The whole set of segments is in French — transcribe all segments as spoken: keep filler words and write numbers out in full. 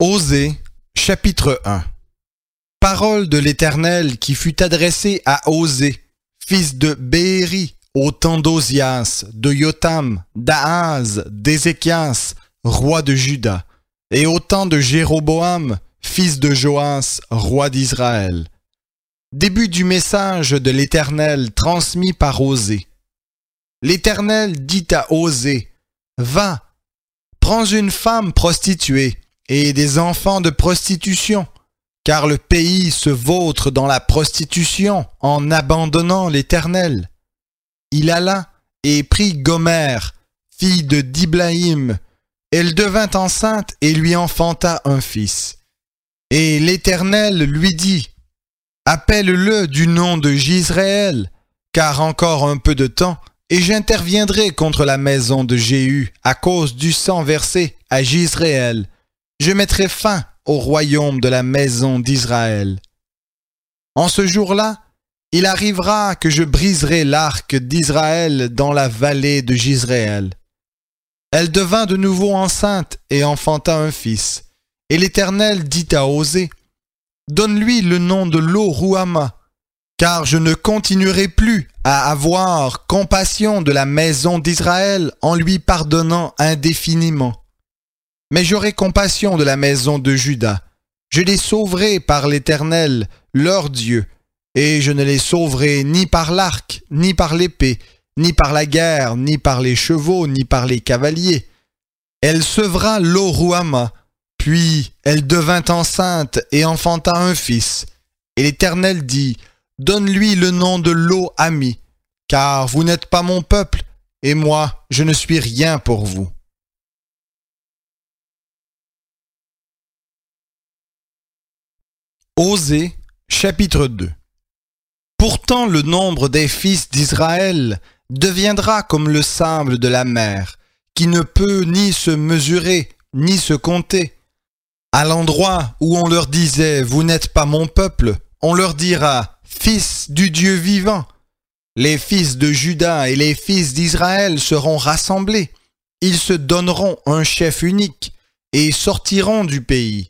Osée, chapitre un. Parole de l'Éternel qui fut adressée à Osée, fils de Béhéri, au temps d'Ozias, de Yotam, d'Ahaz, d'Ézéchias, roi de Juda, et au temps de Jéroboam, fils de Joas, roi d'Israël. Début du message de l'Éternel transmis par Osée. L'Éternel dit à Osée, « Va, prends une femme prostituée et des enfants de prostitution, car le pays se vautre dans la prostitution en abandonnant l'Éternel. » Il alla et prit Gomère, fille de Diblaïm. Elle devint enceinte et lui enfanta un fils. Et l'Éternel lui dit, « Appelle-le du nom de Jizréel, car encore un peu de temps, et j'interviendrai contre la maison de Jéhu à cause du sang versé à Jizréel. Je mettrai fin au royaume de la maison d'Israël. En ce jour-là, il arrivera que je briserai l'arc d'Israël dans la vallée de Jizréel. » Elle devint de nouveau enceinte et enfanta un fils. Et l'Éternel dit à Osée, « Donne-lui le nom de Lo-Ruhamah, car je ne continuerai plus à avoir compassion de la maison d'Israël en lui pardonnant indéfiniment. Mais j'aurai compassion de la maison de Juda. Je les sauverai par l'Éternel, leur Dieu, et je ne les sauverai ni par l'arc, ni par l'épée, ni par la guerre, ni par les chevaux, ni par les cavaliers. Elle sevra Lo-Ruhamah, puis elle devint enceinte et enfanta un fils. Et l'Éternel dit, « Donne-lui le nom de Lo-Ami, car vous n'êtes pas mon peuple, et moi je ne suis rien pour vous. » Osée, chapitre deux. Pourtant le nombre des fils d'Israël deviendra comme le sable de la mer, qui ne peut ni se mesurer, ni se compter. À l'endroit où on leur disait « Vous n'êtes pas mon peuple », on leur dira « Fils du Dieu vivant ». Les fils de Juda et les fils d'Israël seront rassemblés. Ils se donneront un chef unique et sortiront du pays.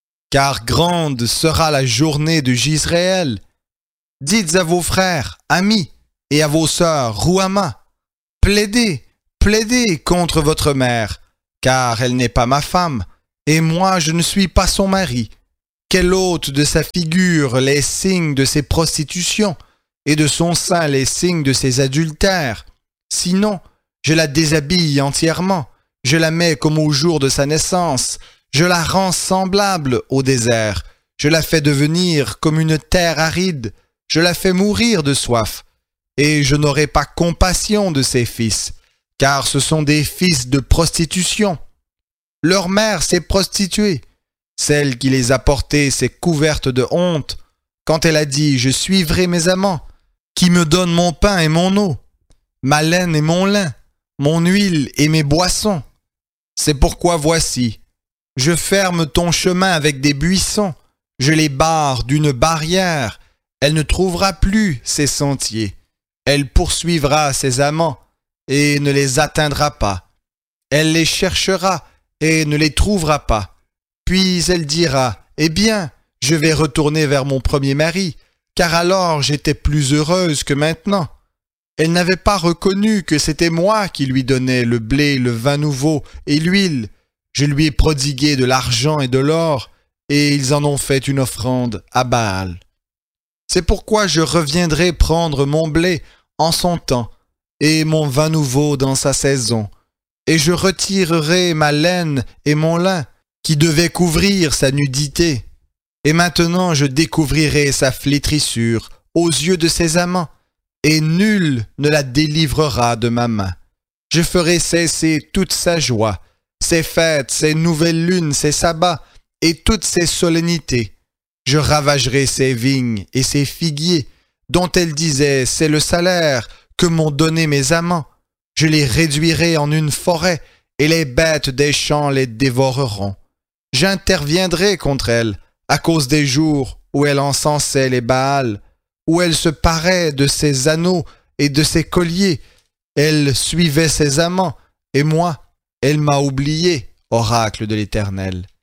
Car grande sera la journée de Jizréel. Dites à vos frères, amis, et à vos sœurs, Ruhamah, plaidez, plaidez contre votre mère, car elle n'est pas ma femme, et moi je ne suis pas son mari. Qu'elle ôte de sa figure les signes de ses prostitutions, et de son sein les signes de ses adultères. Sinon, je la déshabille entièrement, je la mets comme au jour de sa naissance, je la rends semblable au désert, je la fais devenir comme une terre aride, je la fais mourir de soif, et je n'aurai pas compassion de ses fils, car ce sont des fils de prostitution. Leur mère s'est prostituée, celle qui les a portés s'est couverte de honte, quand elle a dit « Je suivrai mes amants, qui me donnent mon pain et mon eau, ma laine et mon lin, mon huile et mes boissons. C'est pourquoi voici, je ferme ton chemin avec des buissons, je les barre d'une barrière, elle ne trouvera plus ses sentiers, elle poursuivra ses amants et ne les atteindra pas, elle les cherchera et ne les trouvera pas, puis elle dira, eh bien, je vais retourner vers mon premier mari, car alors j'étais plus heureuse que maintenant. Elle n'avait pas reconnu que c'était moi qui lui donnais le blé, le vin nouveau et l'huile. Je lui ai prodigué de l'argent et de l'or, et ils en ont fait une offrande à Baal. C'est pourquoi je reviendrai prendre mon blé en son temps, et mon vin nouveau dans sa saison, et je retirerai ma laine et mon lin, qui devaient couvrir sa nudité. Et maintenant je découvrirai sa flétrissure aux yeux de ses amants, et nul ne la délivrera de ma main. Je ferai cesser toute sa joie, ses fêtes, ses nouvelles lunes, ses sabbats, et toutes ses solennités. Je ravagerai ses vignes et ses figuiers, dont elle disait, c'est le salaire que m'ont donné mes amants. Je les réduirai en une forêt, et les bêtes des champs les dévoreront. J'interviendrai contre elle, à cause des jours où elle encensait les Baals, où elle se parait de ses anneaux et de ses colliers. Elle suivait ses amants, et moi, elle m'a oublié, oracle de l'Éternel.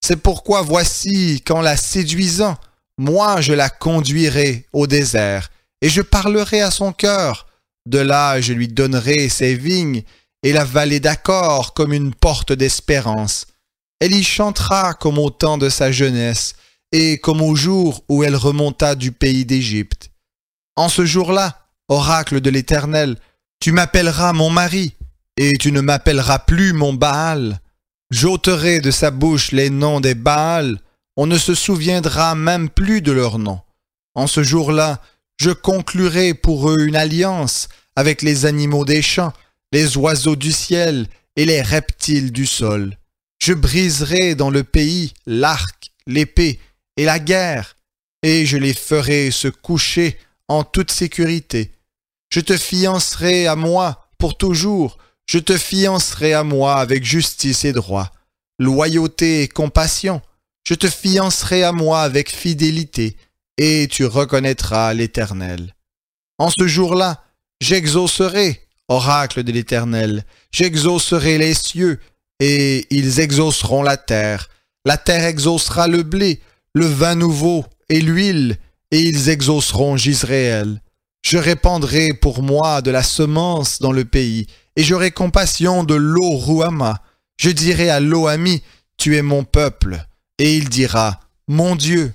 C'est pourquoi voici qu'en la séduisant, moi je la conduirai au désert, et je parlerai à son cœur. De là je lui donnerai ses vignes, et la vallée d'Accor comme une porte d'espérance. Elle y chantera comme au temps de sa jeunesse, et comme au jour où elle remonta du pays d'Égypte. En ce jour-là, oracle de l'Éternel, tu m'appelleras mon mari, et tu ne m'appelleras plus mon Baal. J'ôterai de sa bouche les noms des Baals, on ne se souviendra même plus de leurs noms. En ce jour-là, je conclurai pour eux une alliance avec les animaux des champs, les oiseaux du ciel et les reptiles du sol. Je briserai dans le pays l'arc, l'épée et la guerre, et je les ferai se coucher en toute sécurité. Je te fiancerai à moi pour toujours, je te fiancerai à moi avec justice et droit, loyauté et compassion. Je te fiancerai à moi avec fidélité, et tu reconnaîtras l'Éternel. En ce jour-là, j'exaucerai, oracle de l'Éternel, j'exaucerai les cieux, et ils exauceront la terre. La terre exaucera le blé, le vin nouveau et l'huile, et ils exauceront Jisraël. Je répandrai pour moi de la semence dans le pays, et j'aurai compassion de l'eau Rouama. Je dirai à l'eau Ami, tu es mon peuple, et il dira, mon Dieu.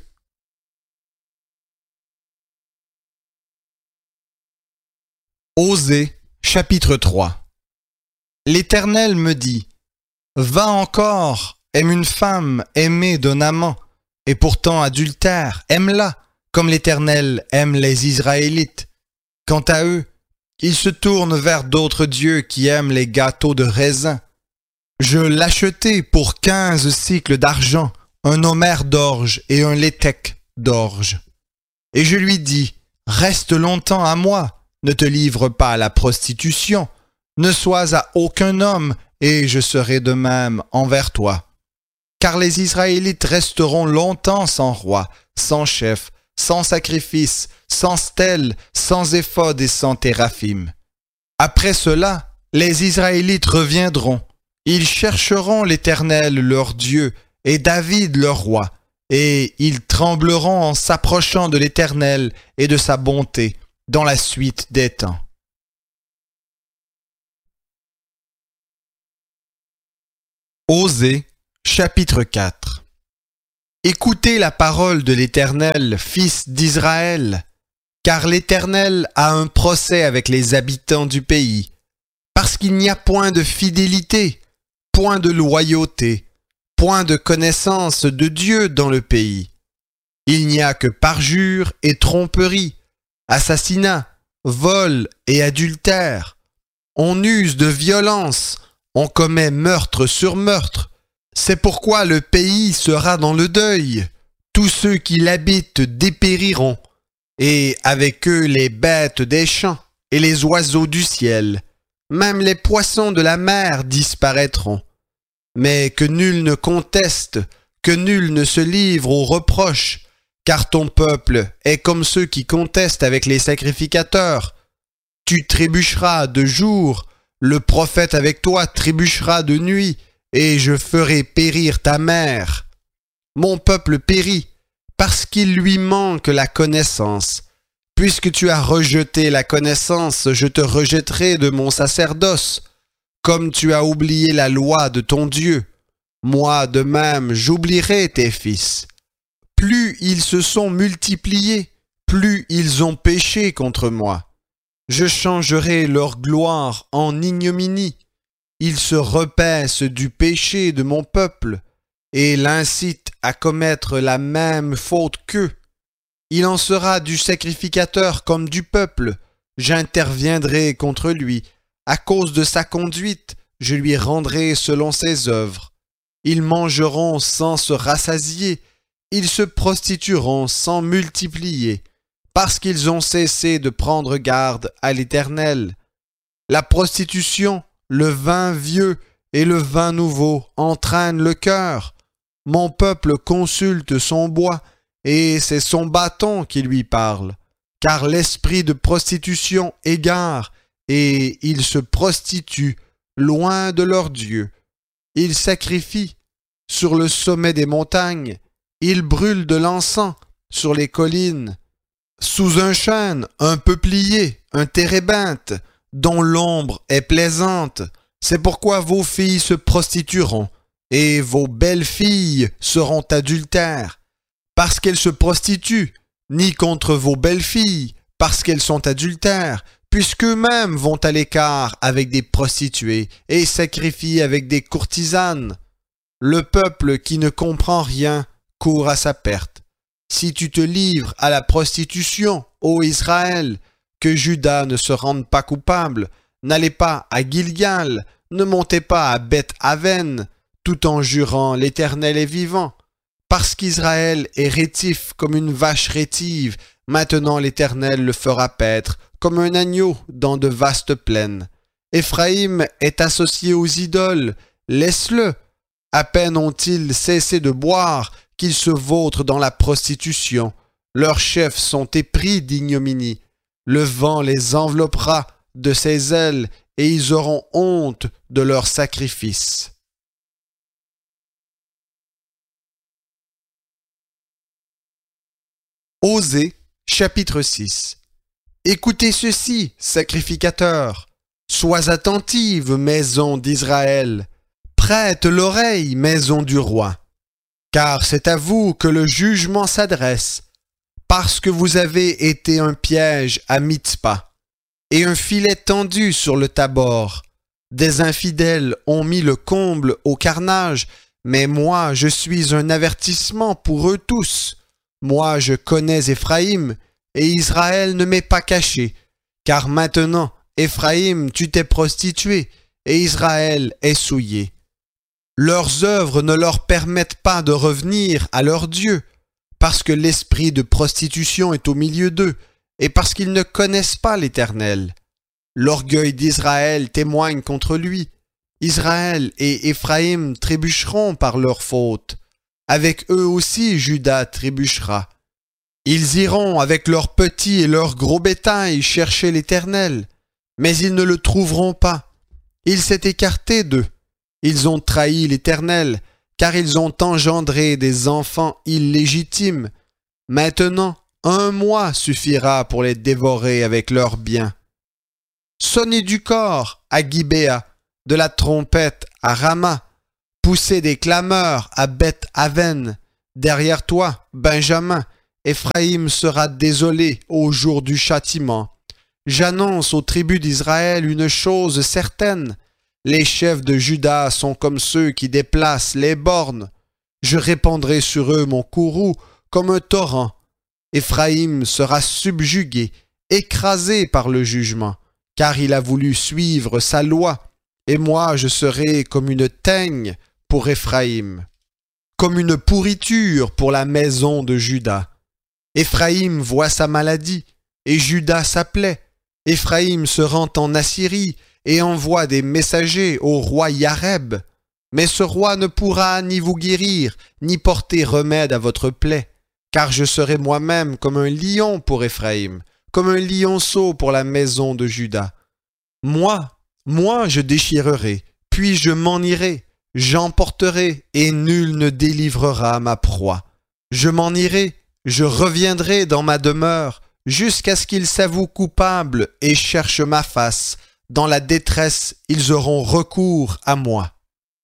Osée, chapitre trois. L'Éternel me dit, va encore, aime une femme aimée d'un amant, et pourtant adultère, aime-la, comme l'Éternel aime les Israélites. Quant à eux, ils se tournent vers d'autres dieux qui aiment les gâteaux de raisin. Je l'achetai pour quinze cycles d'argent, un homère d'orge et un léthec d'orge. Et je lui dis, reste longtemps à moi, ne te livre pas à la prostitution, ne sois à aucun homme, et je serai de même envers toi. Car les Israélites resteront longtemps sans roi, sans chef, sans sacrifice, sans stèle, sans éphod et sans téraphim. Après cela, les Israélites reviendront. Ils chercheront l'Éternel leur Dieu et David leur roi, et ils trembleront en s'approchant de l'Éternel et de sa bonté dans la suite des temps. Osée, chapitre quatre. Écoutez la parole de l'Éternel, fils d'Israël, car l'Éternel a un procès avec les habitants du pays, parce qu'il n'y a point de fidélité, point de loyauté, point de connaissance de Dieu dans le pays. Il n'y a que parjure et tromperie, assassinat, vol et adultère. On use de violence, on commet meurtre sur meurtre. C'est pourquoi le pays sera dans le deuil. Tous ceux qui l'habitent dépériront, et avec eux les bêtes des champs et les oiseaux du ciel. Même les poissons de la mer disparaîtront. Mais que nul ne conteste, que nul ne se livre aux reproches, car ton peuple est comme ceux qui contestent avec les sacrificateurs. Tu trébucheras de jour, le prophète avec toi trébuchera de nuit, et je ferai périr ta mère. Mon peuple périt, parce qu'il lui manque la connaissance. Puisque tu as rejeté la connaissance, je te rejetterai de mon sacerdoce. Comme tu as oublié la loi de ton Dieu, moi de même j'oublierai tes fils. Plus ils se sont multipliés, plus ils ont péché contre moi. Je changerai leur gloire en ignominie. Ils se repaissent du péché de mon peuple et l'incitent à commettre la même faute qu'eux. Il en sera du sacrificateur comme du peuple. J'interviendrai contre lui. À cause de sa conduite, je lui rendrai selon ses œuvres. Ils mangeront sans se rassasier. Ils se prostitueront sans multiplier, parce qu'ils ont cessé de prendre garde à l'Éternel. La prostitution, le vin vieux et le vin nouveau entraînent le cœur. Mon peuple consulte son bois, et c'est son bâton qui lui parle, car l'esprit de prostitution égare, et ils se prostituent loin de leur Dieu. Ils sacrifient, sur le sommet des montagnes. Ils brûlent de l'encens sur les collines. Sous un chêne, un peuplier, un térébinthe, dont l'ombre est plaisante, c'est pourquoi vos filles se prostitueront, et vos belles filles seront adultères, parce qu'elles se prostituent, ni contre vos belles filles, parce qu'elles sont adultères, puisqu'eux-mêmes vont à l'écart avec des prostituées et sacrifient avec des courtisanes. Le peuple qui ne comprend rien court à sa perte. Si tu te livres à la prostitution, ô Israël, que Juda ne se rende pas coupable, n'allez pas à Gilgal, ne montez pas à Beth-Aven, tout en jurant l'Éternel est vivant. Parce qu'Israël est rétif comme une vache rétive, maintenant l'Éternel le fera paître comme un agneau dans de vastes plaines. Éphraïm est associé aux idoles, laisse-le. À peine ont-ils cessé de boire qu'ils se vautrent dans la prostitution. Leurs chefs sont épris d'ignominie. Le vent les enveloppera de ses ailes et ils auront honte de leurs sacrifices. Osée, chapitre six. Écoutez ceci, sacrificateurs. Sois attentive, maison d'Israël. Prête l'oreille, maison du roi. Car c'est à vous que le jugement s'adresse, parce que vous avez été un piège à Mitzpah, et un filet tendu sur le Tabor. Des infidèles ont mis le comble au carnage, mais moi je suis un avertissement pour eux tous. Moi je connais Éphraïm, et Israël ne m'est pas caché, car maintenant, Éphraïm, tu t'es prostitué, et Israël est souillé. Leurs œuvres ne leur permettent pas de revenir à leur Dieu, parce que l'esprit de prostitution est au milieu d'eux, et parce qu'ils ne connaissent pas l'Éternel. L'orgueil d'Israël témoigne contre lui. Israël et Éphraïm trébucheront par leur faute. Avec eux aussi Juda trébuchera. Ils iront avec leurs petits et leurs gros bétail chercher l'Éternel, mais ils ne le trouveront pas. Il s'est écarté d'eux. Ils ont trahi l'Éternel, car ils ont engendré des enfants illégitimes. Maintenant, un mois suffira pour les dévorer avec leurs biens. Sonnez du cor à Gibéa, de la trompette à Rama, poussez des clameurs à Beth-Aven. Derrière toi, Benjamin, Éphraïm sera désolé au jour du châtiment. J'annonce aux tribus d'Israël une chose certaine. Les chefs de Juda sont comme ceux qui déplacent les bornes. Je répandrai sur eux mon courroux comme un torrent. Éphraïm sera subjugué, écrasé par le jugement, car il a voulu suivre sa loi, et moi je serai comme une teigne pour Éphraïm, comme une pourriture pour la maison de Juda. Éphraïm voit sa maladie, et Juda sa plaie. Éphraïm se rend en Assyrie, et envoie des messagers au roi Yareb. Mais ce roi ne pourra ni vous guérir, ni porter remède à votre plaie, car je serai moi-même comme un lion pour Éphraïm, comme un lionceau pour la maison de Juda. Moi, moi je déchirerai, puis je m'en irai, j'emporterai, et nul ne délivrera ma proie. Je m'en irai, je reviendrai dans ma demeure, jusqu'à ce qu'ils s'avouent coupables et cherchent ma face. Dans la détresse, ils auront recours à moi.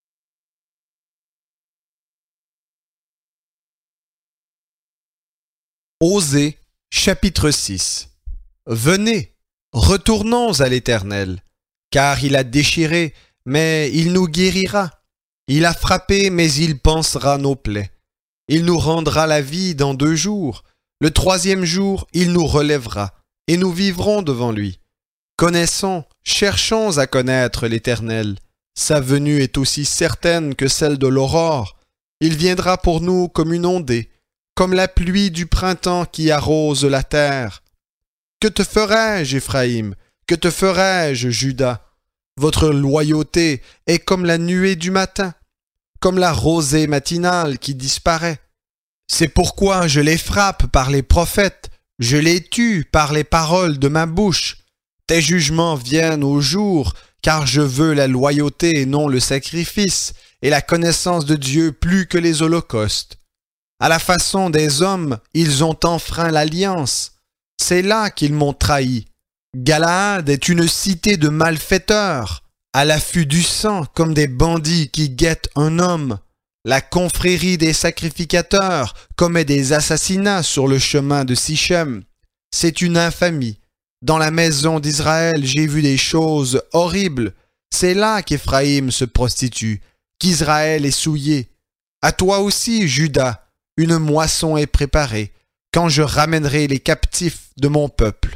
Osée, chapitre six. Venez, retournons à l'Éternel, car il a déchiré, mais il nous guérira. Il a frappé, mais il pansera nos plaies. Il nous rendra la vie dans deux jours. Le troisième jour, il nous relèvera, et nous vivrons devant lui. Connaissons, cherchons à connaître l'Éternel. Sa venue est aussi certaine que celle de l'aurore. Il viendra pour nous comme une ondée, comme la pluie du printemps qui arrose la terre. Que te ferai-je, Éphraïm? Que te ferai-je, Juda? Votre loyauté est comme la nuée du matin, comme la rosée matinale qui disparaît. C'est pourquoi je les frappe par les prophètes, je les tue par les paroles de ma bouche. Tes jugements viennent au jour, car je veux la loyauté et non le sacrifice, et la connaissance de Dieu plus que les holocaustes. À la façon des hommes, ils ont enfreint l'alliance. C'est là qu'ils m'ont trahi. Galaad est une cité de malfaiteurs, à l'affût du sang comme des bandits qui guettent un homme. La confrérie des sacrificateurs commet des assassinats sur le chemin de Sichem. C'est une infamie. Dans la maison d'Israël, j'ai vu des choses horribles. C'est là qu'Éphraïm se prostitue, qu'Israël est souillé. À toi aussi, Juda, une moisson est préparée, quand je ramènerai les captifs de mon peuple.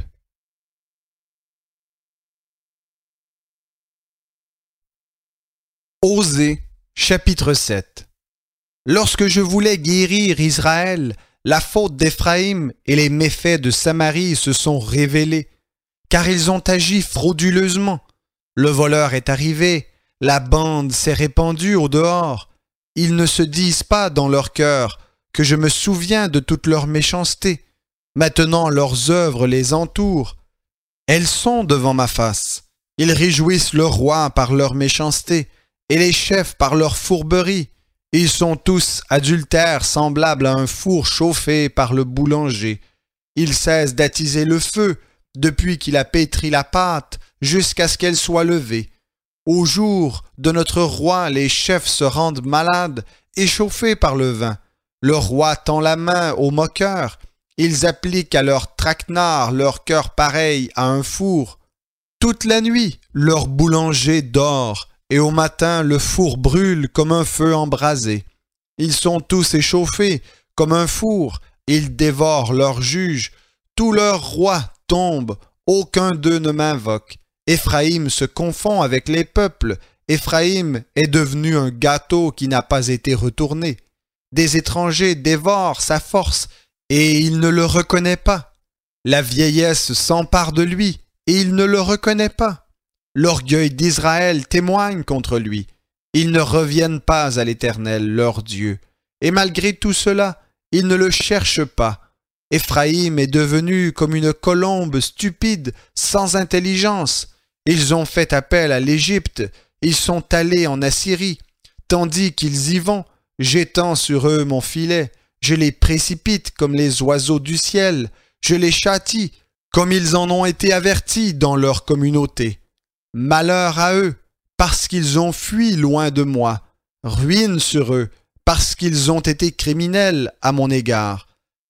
Osée, chapitre sept. Lorsque je voulais guérir Israël, la faute d'Éphraïm et les méfaits de Samarie se sont révélés, car ils ont agi frauduleusement. Le voleur est arrivé, la bande s'est répandue au dehors. Ils ne se disent pas dans leur cœur que je me souviens de toute leur méchanceté. Maintenant leurs œuvres les entourent. Elles sont devant ma face. Ils réjouissent le roi par leur méchanceté et les chefs par leur fourberie. Ils sont tous adultères semblables à un four chauffé par le boulanger. Ils cessent d'attiser le feu depuis qu'il a pétri la pâte jusqu'à ce qu'elle soit levée. Au jour de notre roi, les chefs se rendent malades, échauffés par le vin. Le roi tend la main aux moqueurs. Ils appliquent à leur traquenard leur cœur pareil à un four. Toute la nuit, leur boulanger dort, et au matin, le four brûle comme un feu embrasé. Ils sont tous échauffés comme un four. Ils dévorent leurs juges. Tous leurs rois tombent. Aucun d'eux ne m'invoque. Éphraïm se confond avec les peuples. Éphraïm est devenu un gâteau qui n'a pas été retourné. Des étrangers dévorent sa force et il ne le reconnaît pas. La vieillesse s'empare de lui et il ne le reconnaît pas. L'orgueil d'Israël témoigne contre lui. Ils ne reviennent pas à l'Éternel, leur Dieu. Et malgré tout cela, ils ne le cherchent pas. Éphraïm est devenu comme une colombe stupide, sans intelligence. Ils ont fait appel à l'Égypte, ils sont allés en Assyrie. Tandis qu'ils y vont, j'étends sur eux mon filet, je les précipite comme les oiseaux du ciel, je les châtie comme ils en ont été avertis dans leur communauté. Malheur à eux, parce qu'ils ont fui loin de moi. Ruine sur eux, parce qu'ils ont été criminels à mon égard.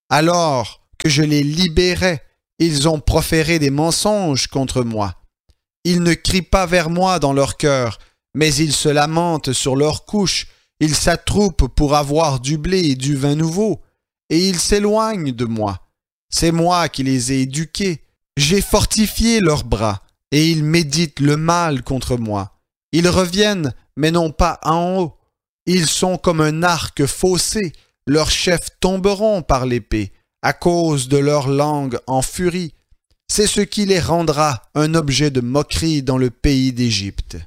Alors que je les libérais, ils ont proféré des mensonges contre moi. Ils ne crient pas vers moi dans leur cœur, mais ils se lamentent sur leurs couches. Ils s'attroupent pour avoir du blé et du vin nouveau, et ils s'éloignent de moi. C'est moi qui les ai éduqués. J'ai fortifié leurs bras, et ils méditent le mal contre moi. Ils reviennent, mais non pas en haut. Ils sont comme un arc faussé. Leurs chefs tomberont par l'épée, à cause de leur langue en furie. C'est ce qui les rendra un objet de moquerie dans le pays d'Égypte.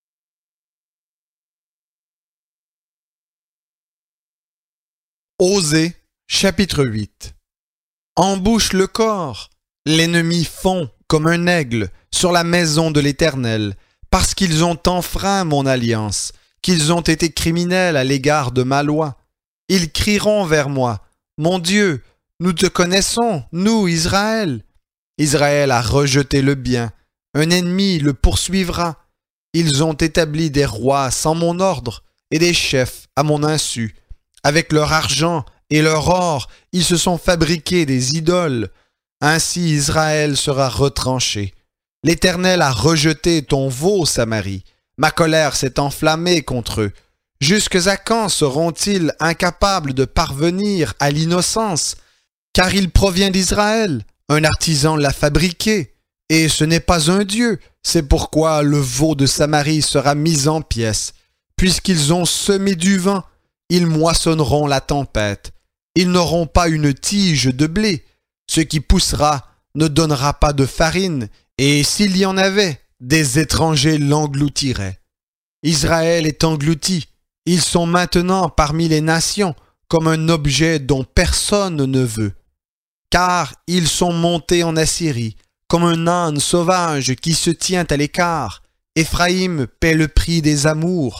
Osée, chapitre huit. Embouche le corps, l'ennemi fond comme un aigle sur la maison de l'Éternel, parce qu'ils ont enfreint mon alliance, qu'ils ont été criminels à l'égard de ma loi. Ils crieront vers moi, « Mon Dieu, nous te connaissons, nous, Israël. » Israël a rejeté le bien, un ennemi le poursuivra. Ils ont établi des rois sans mon ordre et des chefs à mon insu. Avec leur argent et leur or, ils se sont fabriqués des idoles. Ainsi Israël sera retranché. L'Éternel a rejeté ton veau, Samarie. Ma colère s'est enflammée contre eux. Jusqu'à quand seront-ils incapables de parvenir à l'innocence? Car il provient d'Israël, un artisan l'a fabriqué, et ce n'est pas un dieu. C'est pourquoi le veau de Samarie sera mis en pièces. Puisqu'ils ont semé du vent, ils moissonneront la tempête. Ils n'auront pas une tige de blé. Ce qui poussera ne donnera pas de farine, et s'il y en avait, des étrangers l'engloutiraient. Israël est englouti. Ils sont maintenant parmi les nations, comme un objet dont personne ne veut. Car ils sont montés en Assyrie, comme un âne sauvage qui se tient à l'écart. Éphraïm paie le prix des amours.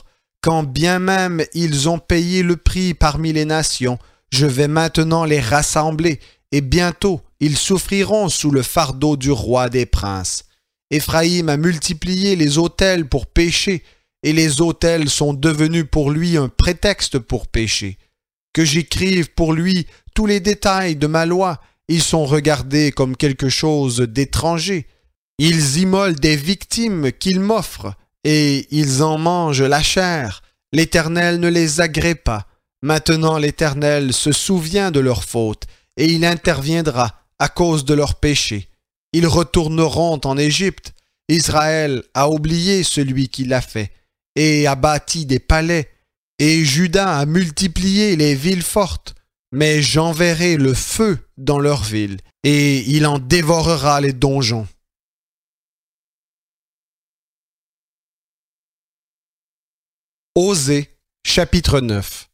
quand bien même ils ont payé le prix parmi les nations, je vais maintenant les rassembler, et bientôt ils souffriront sous le fardeau du roi des princes. Éphraïm a multiplié les autels pour pécher, et les autels sont devenus pour lui un prétexte pour pécher. Que j'écrive pour lui tous les détails de ma loi, ils sont regardés comme quelque chose d'étranger. Ils immolent des victimes qu'ils m'offrent, et ils en mangent la chair. L'Éternel ne les agrée pas. Maintenant l'Éternel se souvient de leurs fautes, et il interviendra à cause de leurs péchés. Ils retourneront en Égypte. Israël a oublié celui qui l'a fait, et a bâti des palais, et Juda a multiplié les villes fortes. Mais j'enverrai le feu dans leurs villes, et il en dévorera les donjons. Osée, chapitre neuf.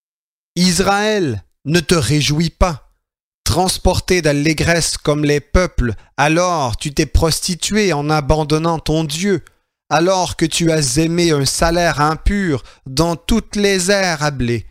Israël, ne te réjouis pas. Transporté d'allégresse comme les peuples, alors tu t'es prostitué en abandonnant ton Dieu, alors que tu as aimé un salaire impur dans toutes les aires à blé.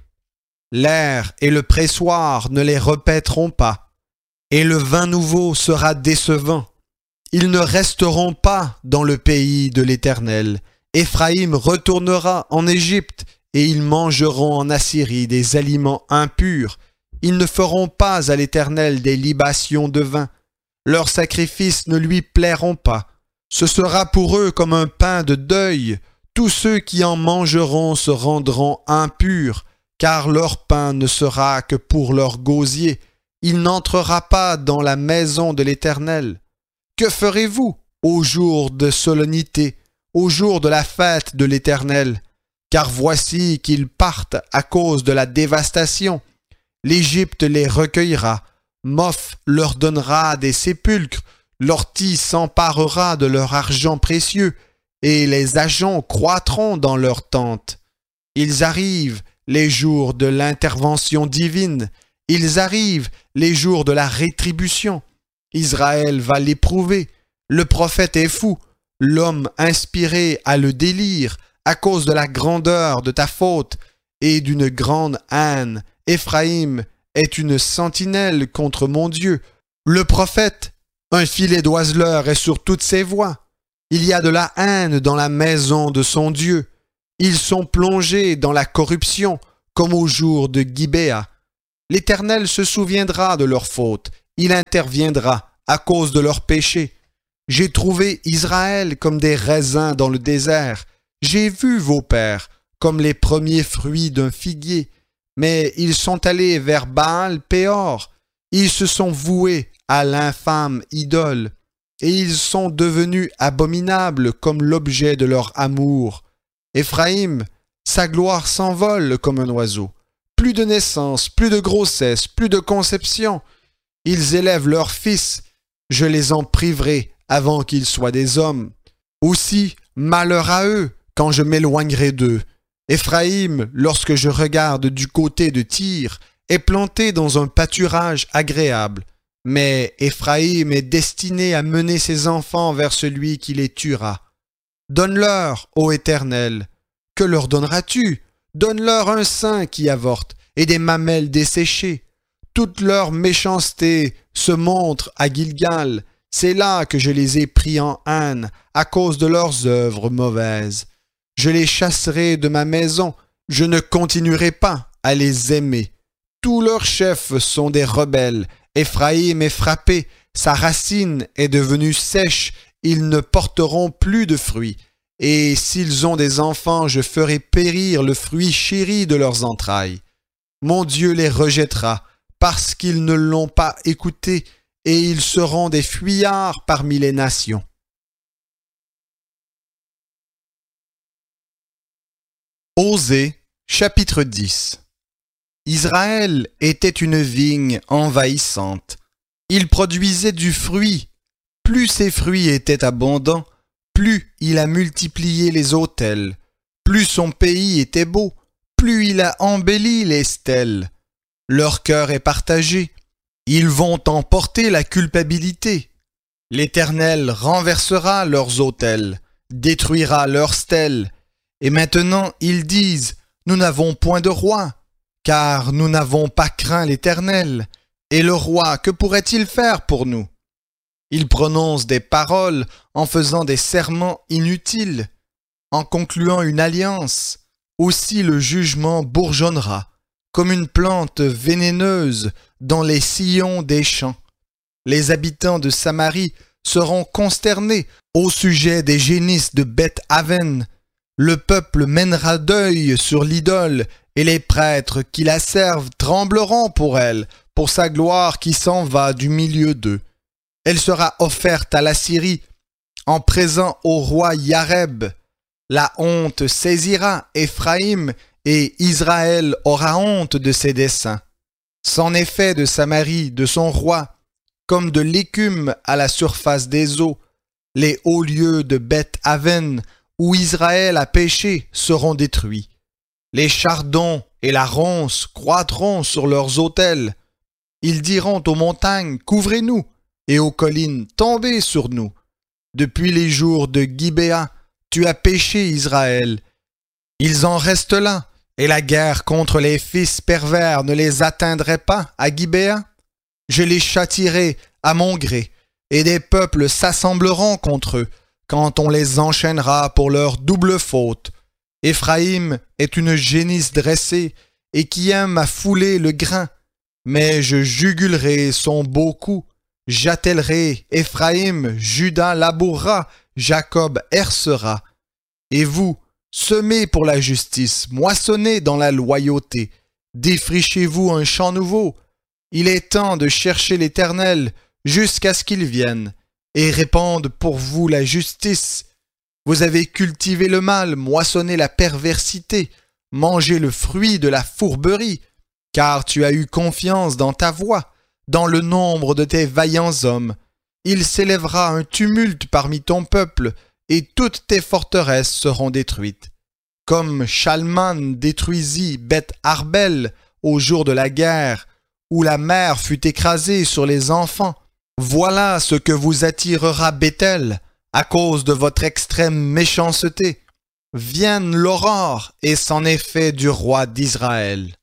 L'air et le pressoir ne les répéteront pas, et le vin nouveau sera décevant. Ils ne resteront pas dans le pays de l'Éternel. Éphraïm retournera en Égypte, et ils mangeront en Assyrie des aliments impurs. Ils ne feront pas à l'Éternel des libations de vin. Leurs sacrifices ne lui plairont pas. Ce sera pour eux comme un pain de deuil. Tous ceux qui en mangeront se rendront impurs, car leur pain ne sera que pour leur gosier. Il n'entrera pas dans la maison de l'Éternel. Que ferez-vous au jour de solennité, au jour de la fête de l'Éternel? Car voici qu'ils partent à cause de la dévastation. L'Égypte les recueillera, Moph leur donnera des sépulcres, l'ortie s'emparera de leur argent précieux, et les agents croîtront dans leurs tentes. Ils arrivent, les jours de l'intervention divine, ils arrivent, les jours de la rétribution. Israël va l'éprouver, le prophète est fou, l'homme inspiré a le délire, à cause de la grandeur de ta faute et d'une grande haine. Éphraïm est une sentinelle contre mon Dieu. Le prophète, un filet d'oiseleur est sur toutes ses voies. Il y a de la haine dans la maison de son Dieu. Ils sont plongés dans la corruption, comme au jour de Gibéa. L'Éternel se souviendra de leurs fautes. Il interviendra à cause de leurs péchés. J'ai trouvé Israël comme des raisins dans le désert. J'ai vu vos pères comme les premiers fruits d'un figuier. Mais ils sont allés vers Baal-Péor. Ils se sont voués à l'infâme idole. Et ils sont devenus abominables comme l'objet de leur amour. Éphraïm, sa gloire s'envole comme un oiseau. Plus de naissance, plus de grossesse, plus de conception. Ils élèvent leurs fils. Je les en priverai avant qu'ils soient des hommes. Aussi, malheur à eux quand je m'éloignerai d'eux. Éphraïm, lorsque je regarde du côté de Tyr, est planté dans un pâturage agréable. Mais Éphraïm est destiné à mener ses enfants vers celui qui les tuera. Donne-leur, ô Éternel. Que leur donneras-tu? Donne-leur un sein qui avorte et des mamelles desséchées. Toute leur méchanceté se montre à Gilgal. C'est là que je les ai pris en haine à cause de leurs œuvres mauvaises. Je les chasserai de ma maison, je ne continuerai pas à les aimer. Tous leurs chefs sont des rebelles. Éphraïm est frappé, sa racine est devenue sèche, ils ne porteront plus de fruits. Et s'ils ont des enfants, je ferai périr le fruit chéri de leurs entrailles. Mon Dieu les rejettera, parce qu'ils ne l'ont pas écouté, et ils seront des fuyards parmi les nations. Osée, chapitre dix. Israël était une vigne envahissante. Il produisait du fruit. Plus ses fruits étaient abondants, plus il a multiplié les autels. Plus son pays était beau, plus il a embelli les stèles. Leur cœur est partagé. Ils vont emporter la culpabilité. L'Éternel renversera leurs autels, détruira leurs stèles, Et maintenant ils disent, nous n'avons point de roi, car nous n'avons pas craint l'Éternel. Et le roi, que pourrait-il faire pour nous? Ils prononcent des paroles en faisant des serments inutiles, en concluant une alliance. Aussi le jugement bourgeonnera, comme une plante vénéneuse dans les sillons des champs. Les habitants de Samarie seront consternés au sujet des génisses de Beth-Aven. Le peuple mènera deuil sur l'idole, et les prêtres qui la servent trembleront pour elle, pour sa gloire qui s'en va du milieu d'eux. Elle sera offerte à la Syrie, en présent au roi Yareb. La honte saisira Éphraïm, et Israël aura honte de ses desseins. C'en est fait de Samarie, de son roi, comme de l'écume à la surface des eaux. Les hauts lieux de Beth-Aven, où Israël a péché, seront détruits. Les chardons et la ronce croîtront sur leurs autels. Ils diront aux montagnes, couvrez-nous, et aux collines, tombez sur nous. Depuis les jours de Gibéa, tu as péché, Israël. Ils en restent là, et la guerre contre les fils pervers ne les atteindrait pas à Gibéa. Je les châtierai à mon gré, et des peuples s'assembleront contre eux, quand on les enchaînera pour leur double faute. Éphraïm est une génisse dressée, et qui aime à fouler le grain. Mais je jugulerai son beau cou. J'attellerai Éphraïm, Juda labourera, Jacob hercera. Et vous, semez pour la justice, moissonnez dans la loyauté, défrichez-vous un champ nouveau. Il est temps de chercher l'Éternel jusqu'à ce qu'il vienne, et répande pour vous la justice. Vous avez cultivé le mal, moissonné la perversité, mangé le fruit de la fourberie, car tu as eu confiance dans ta voix, dans le nombre de tes vaillants hommes. Il s'élèvera un tumulte parmi ton peuple, et toutes tes forteresses seront détruites. Comme Shalman détruisit Beth-Arbel au jour de la guerre, où la mer fut écrasée sur les enfants, voilà ce que vous attirera Béthel, à cause de votre extrême méchanceté. Vienne l'aurore, et c'en est fait du roi d'Israël.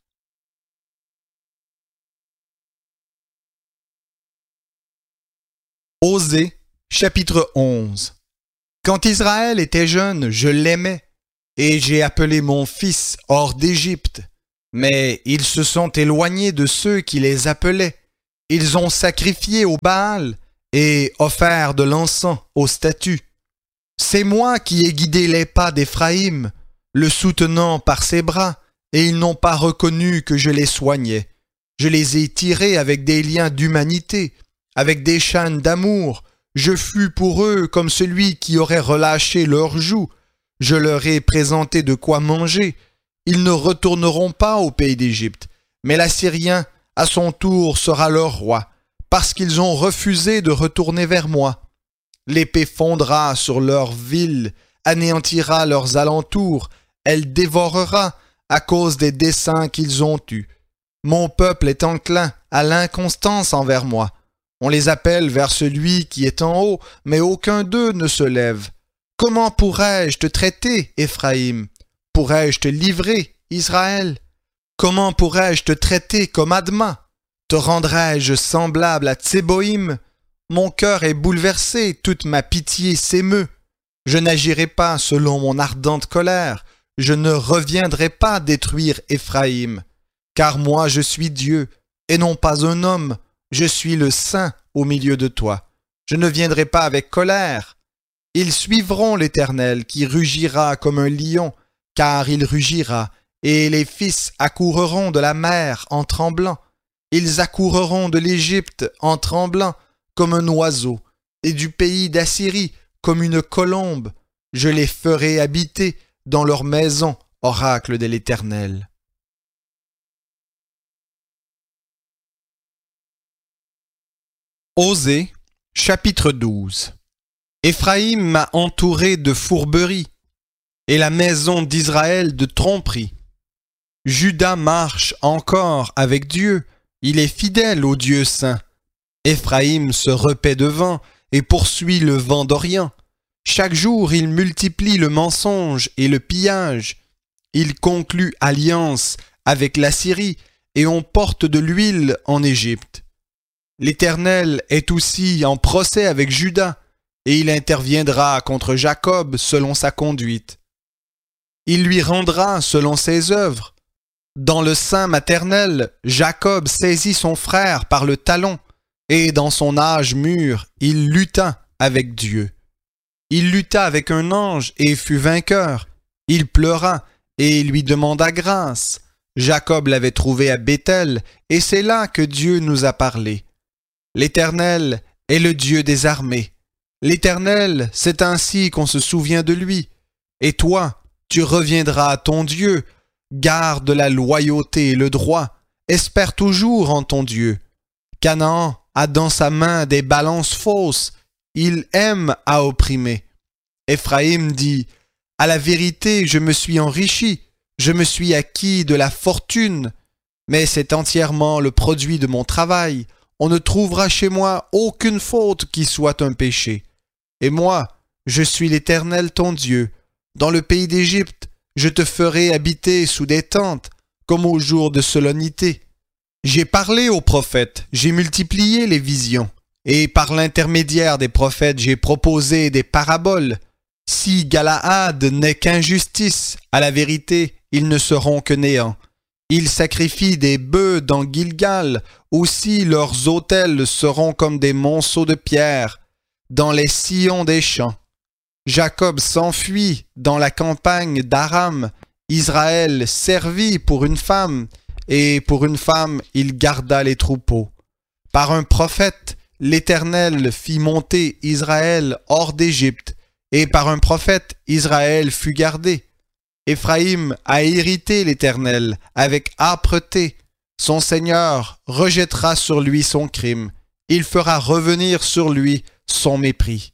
Osée, chapitre onze. Quand Israël était jeune, je l'aimais, et j'ai appelé mon fils hors d'Égypte. Mais ils se sont éloignés de ceux qui les appelaient. Ils ont sacrifié au Baal et offert de l'encens aux statues. C'est moi qui ai guidé les pas d'Éphraïm, le soutenant par ses bras, et ils n'ont pas reconnu que je les soignais. Je les ai tirés avec des liens d'humanité, avec des chaînes d'amour. Je fus pour eux comme celui qui aurait relâché leurs joues. Je leur ai présenté de quoi manger. Ils ne retourneront pas au pays d'Égypte, mais l'Assyrien, à son tour, sera leur roi, parce qu'ils ont refusé de retourner vers moi. L'épée fondra sur leurs villes, anéantira leurs alentours, elle dévorera à cause des desseins qu'ils ont eus. Mon peuple est enclin à l'inconstance envers moi. On les appelle vers celui qui est en haut, mais aucun d'eux ne se lève. Comment pourrais-je te traiter, Éphraïm? Pourrais-je te livrer, Israël? Comment pourrais-je te traiter comme Adma? Te rendrais-je semblable à Tséboïm? Mon cœur est bouleversé, toute ma pitié s'émeut. Je n'agirai pas selon mon ardente colère, je ne reviendrai pas détruire Éphraïm. Car moi je suis Dieu, et non pas un homme. Je suis le Saint au milieu de toi. Je ne viendrai pas avec colère. Ils suivront l'Éternel qui rugira comme un lion, car il rugira, et les fils accourront de la mer en tremblant. Ils accourront de l'Égypte en tremblant comme un oiseau, et du pays d'Assyrie comme une colombe. Je les ferai habiter dans leur maison, oracle de l'Éternel. Osée, chapitre douze. Éphraïm m'a entouré de fourberie, et la maison d'Israël de tromperie. Juda marche encore avec Dieu, il est fidèle au Dieu saint. Éphraïm se repaît devant et poursuit le vent d'Orient. Chaque jour, il multiplie le mensonge et le pillage. Il conclut alliance avec la Syrie et on porte de l'huile en Égypte. L'Éternel est aussi en procès avec Juda et il interviendra contre Jacob selon sa conduite. Il lui rendra selon ses œuvres. Dans le sein maternel, Jacob saisit son frère par le talon et dans son âge mûr, il lutta avec Dieu. Il lutta avec un ange et fut vainqueur. Il pleura et lui demanda grâce. Jacob l'avait trouvé à Béthel, et c'est là que Dieu nous a parlé. L'Éternel est le Dieu des armées. L'Éternel, c'est ainsi qu'on se souvient de lui. Et toi, tu reviendras à ton Dieu. Garde la loyauté et le droit. Espère toujours en ton Dieu. Canaan a dans sa main des balances fausses. Il aime à opprimer. Éphraïm dit, « À la vérité, je me suis enrichi, je me suis acquis de la fortune, mais c'est entièrement le produit de mon travail. On ne trouvera chez moi aucune faute qui soit un péché. Et moi, je suis l'Éternel ton Dieu. Dans le pays d'Égypte, je te ferai habiter sous des tentes, comme au jour de solennité. J'ai parlé aux prophètes, j'ai multiplié les visions. Et par l'intermédiaire des prophètes, j'ai proposé des paraboles. Si Galaad n'est qu'injustice, à la vérité, ils ne seront que néant. Ils sacrifient des bœufs dans Gilgal, aussi leurs autels seront comme des monceaux de pierre, dans les sillons des champs. Jacob s'enfuit dans la campagne d'Aram, Israël servit pour une femme, et pour une femme il garda les troupeaux. Par un prophète, l'Éternel fit monter Israël hors d'Égypte, et par un prophète, Israël fut gardé. Éphraïm a irrité l'Éternel avec âpreté. Son Seigneur rejettera sur lui son crime. Il fera revenir sur lui son mépris.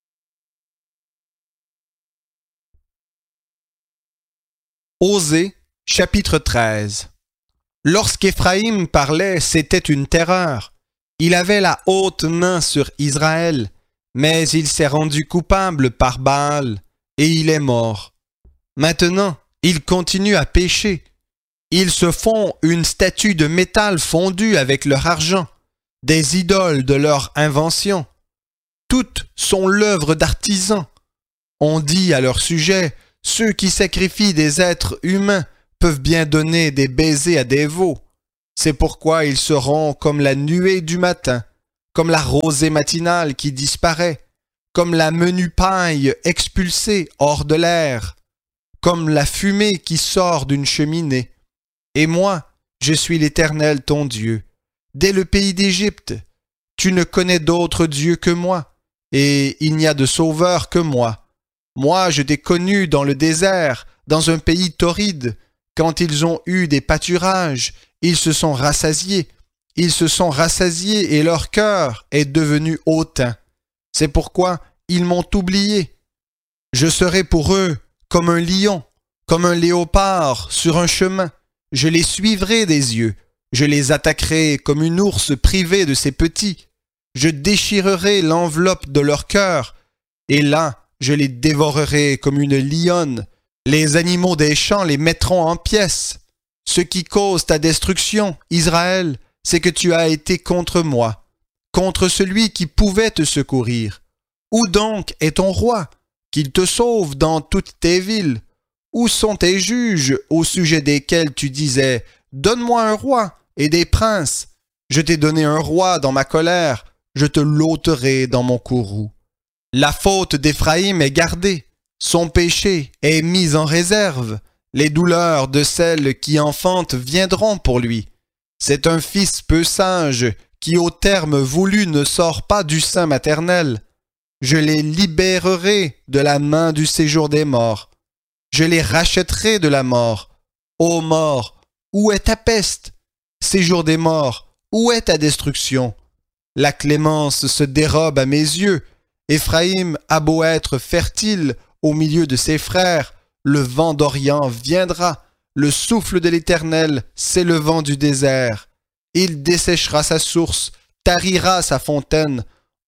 Osée, chapitre treize. Lorsqu'Éphraïm parlait, c'était une terreur. Il avait la haute main sur Israël, mais il s'est rendu coupable par Baal, et il est mort. Maintenant, ils continuent à pécher. Ils se font une statue de métal fondu avec leur argent, des idoles de leur invention. Toutes sont l'œuvre d'artisans. On dit à leur sujet, ceux qui sacrifient des êtres humains peuvent bien donner des baisers à des veaux. C'est pourquoi ils seront comme la nuée du matin, comme la rosée matinale qui disparaît, comme la menue paille expulsée hors de l'air, comme la fumée qui sort d'une cheminée. Et moi, je suis l'Éternel ton Dieu. Dès le pays d'Égypte, tu ne connais d'autre Dieu que moi, et il n'y a de sauveur que moi. Moi, je t'ai connu dans le désert, dans un pays torride. Quand ils ont eu des pâturages, ils se sont rassasiés. Ils se sont rassasiés et leur cœur est devenu hautain. C'est pourquoi ils m'ont oublié. Je serai pour eux comme un lion, comme un léopard sur un chemin. Je les suivrai des yeux. Je les attaquerai comme une ours privée de ses petits. Je déchirerai l'enveloppe de leur cœur, et là, je les dévorerai comme une lionne. Les animaux des champs les mettront en pièces. Ce qui cause ta destruction, Israël, c'est que tu as été contre moi, contre celui qui pouvait te secourir. Où donc est ton roi, qu'il te sauve dans toutes tes villes? Où sont tes juges au sujet desquels tu disais « Donne-moi un roi et des princes. Je t'ai donné un roi dans ma colère, je te l'ôterai dans mon courroux. » La faute d'Éphraïm est gardée, son péché est mis en réserve. Les douleurs de celles qui enfantent viendront pour lui. C'est un fils peu sage qui au terme voulu ne sort pas du sein maternel. Je les libérerai de la main du séjour des morts. Je les rachèterai de la mort. Ô mort, où est ta peste? Séjour des morts, où est ta destruction? La clémence se dérobe à mes yeux. Éphraïm a beau être fertile au milieu de ses frères, le vent d'Orient viendra, le souffle de l'Éternel s'élevant du désert. Il desséchera sa source, tarira sa fontaine.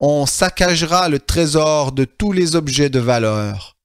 on saccagera le trésor de tous les objets de valeur.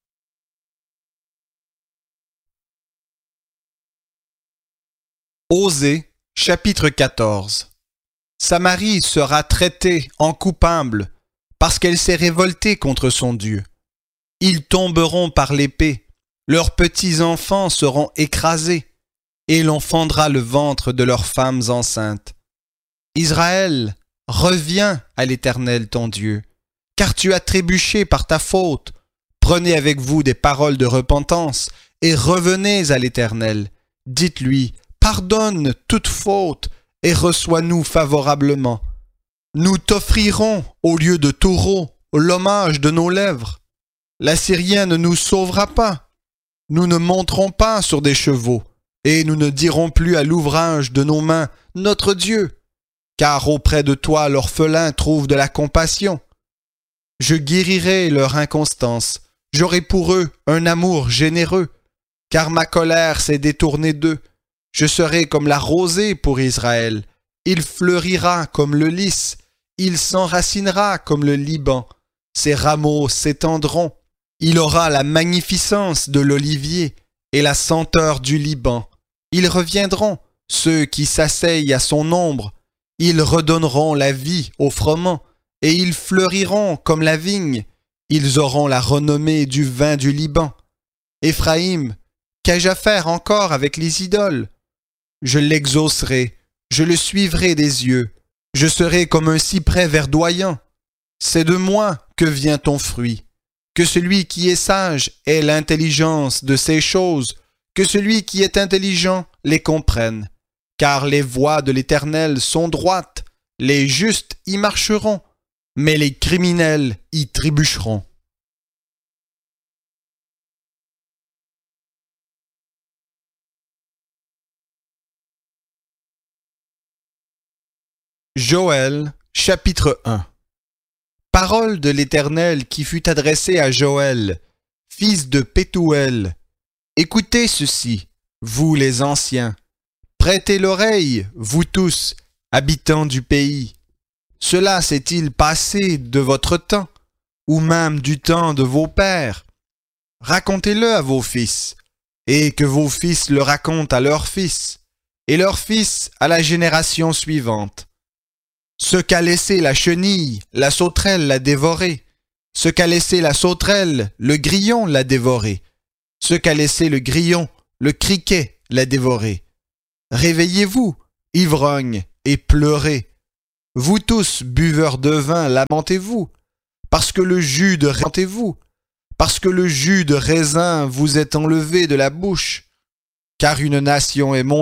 Osée, chapitre quatorze. Samarie sera traitée en coupable parce qu'elle s'est révoltée contre son Dieu. Ils tomberont par l'épée, leurs petits-enfants seront écrasés, et l'on fendra le ventre de leurs femmes enceintes. Israël, reviens à l'Éternel ton Dieu, car tu as trébuché par ta faute. Prenez avec vous des paroles de repentance, et revenez à l'Éternel. Dites-lui, pardonne toute faute, et reçois-nous favorablement. Nous t'offrirons, au lieu de taureaux, l'hommage de nos lèvres. L'Assyrien ne nous sauvera pas. Nous ne monterons pas sur des chevaux, et nous ne dirons plus à l'ouvrage de nos mains, notre Dieu, car auprès de toi l'orphelin trouve de la compassion. Je guérirai leur inconstance, j'aurai pour eux un amour généreux, car ma colère s'est détournée d'eux. Je serai comme la rosée pour Israël, il fleurira comme le lys, il s'enracinera comme le Liban, ses rameaux s'étendront. Il aura la magnificence de l'olivier et la senteur du Liban. Ils reviendront, ceux qui s'asseyent à son ombre. Ils redonneront la vie au froment, et ils fleuriront comme la vigne. Ils auront la renommée du vin du Liban. Éphraïm, qu'ai-je à faire encore avec les idoles? Je l'exaucerai, je le suivrai des yeux. Je serai comme un cyprès verdoyant. C'est de moi que vient ton fruit. Que celui qui est sage ait l'intelligence de ces choses, que celui qui est intelligent les comprenne. Car les voies de l'Éternel sont droites, les justes y marcheront, mais les criminels y trébucheront. Joël, chapitre un. Parole de l'Éternel qui fut adressée à Joël, fils de Pétuel. Écoutez ceci, vous les anciens. Prêtez l'oreille, vous tous, habitants du pays. Cela s'est-il passé de votre temps, ou même du temps de vos pères? Racontez-le à vos fils, et que vos fils le racontent à leurs fils, et leurs fils à la génération suivante. Ce qu'a laissé la chenille, la sauterelle l'a dévoré. Ce qu'a laissé la sauterelle, le grillon l'a dévoré. Ce qu'a laissé le grillon, le criquet l'a dévoré. Réveillez-vous, ivrognes, et pleurez. Vous tous, buveurs de vin, lamentez-vous, parce que le jus de lamentez-vous, parce que le jus de raisin vous est enlevé de la bouche, car une nation est montée